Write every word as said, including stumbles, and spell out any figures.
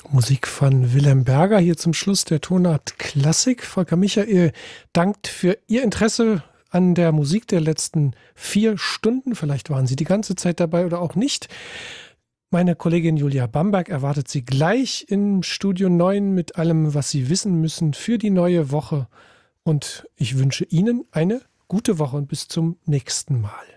Musik von Wilhelm Berger hier zum Schluss der Tonart Klassik. Volker Michael dankt für Ihr Interesse an der Musik der letzten vier Stunden. Vielleicht waren Sie die ganze Zeit dabei oder auch nicht. Meine Kollegin Julia Bamberg erwartet Sie gleich im Studio neun mit allem, was Sie wissen müssen für die neue Woche. Und ich wünsche Ihnen eine gute Woche und bis zum nächsten Mal.